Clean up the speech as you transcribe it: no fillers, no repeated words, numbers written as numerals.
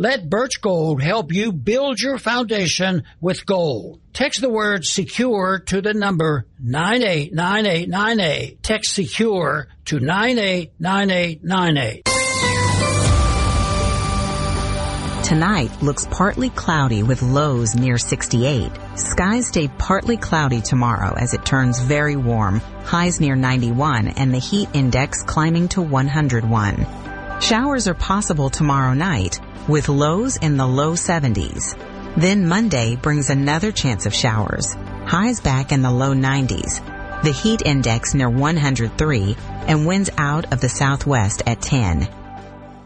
Let Birch Gold help you build your foundation with gold. Text the word SECURE to the number 989898. Text SECURE to 989898. Tonight looks partly cloudy with lows near 68. Skies stay partly cloudy tomorrow as it turns very warm, highs near 91, and the heat index climbing to 101. Showers are possible tomorrow night with lows in the low 70s. Then Monday brings another chance of showers, highs back in the low 90s. The heat index near 103 and winds out of the southwest at 10.